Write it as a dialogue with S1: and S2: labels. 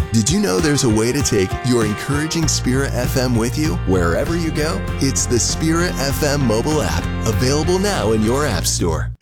S1: Did you know there's a way to take your encouraging Spirit FM with you wherever you go? It's the Spirit FM mobile app, available now in your app store.